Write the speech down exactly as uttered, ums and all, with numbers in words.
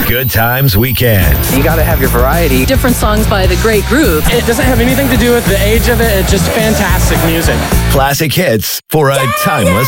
Good Times Weekend. You got to have your variety. Different songs by the great group. It doesn't have anything to do with the age of it. It's just fantastic music. Classic hits for a timeless